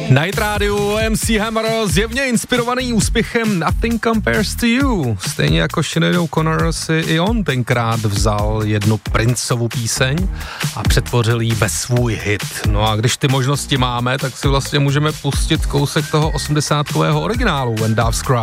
Night Radio, MC Hammer, zjevně inspirovaný úspěchem Nothing Compares to You. Stejně jako Sinead O'Connor si i on tenkrát vzal jednu Princeovu píseň a přetvořil ji ve svůj hit. No a když ty možnosti máme, tak si vlastně můžeme pustit kousek toho 80kového originálu When Doves Cry.